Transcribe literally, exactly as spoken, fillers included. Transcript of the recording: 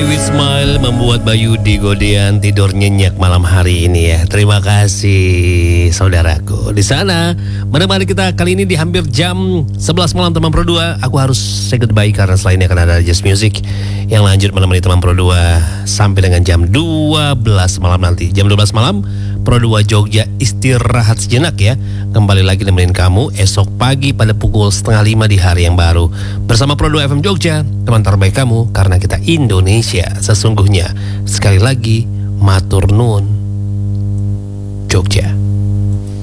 With Smile membuat Bayu di Godean tidur nyenyak malam hari ini ya. Terima kasih saudaraku di sana. Menemani kita kali ini di hampir jam sebelas malam teman Pro dua. Aku harus say goodbye karena selainnya akan ada Just Music yang lanjut menemani teman Pro dua sampai dengan jam dua belas malam nanti. Jam dua belas malam Pro dua Jogja istirahat sejenak ya. Kembali lagi nemenin kamu esok pagi pada pukul setengah lima di hari yang baru. Bersama Pro dua F M Jogja, teman terbaik kamu karena kita Indonesia sesungguhnya. Sekali lagi, matur nuwun Jogja.